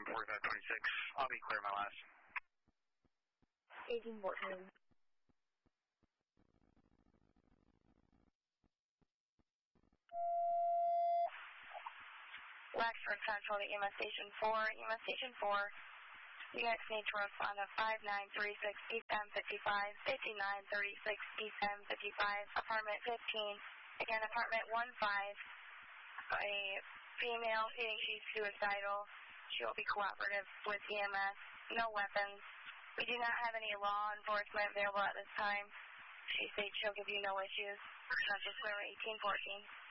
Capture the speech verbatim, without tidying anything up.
forty-five twenty-six. I'll be clear, my last. eighteen fourteen. Waxford Central to E M S Station four. E M S Station four. You guys need to respond to five nine three six East M fifty-five, fifty-nine thirty-six East M fifty-five, apartment fifteen. Again, apartment one five. A female feeling she's suicidal. She will be cooperative with E M S. No weapons. We do not have any law enforcement available at this time. She states she'll give you no issues. Central Square eighteen fourteen.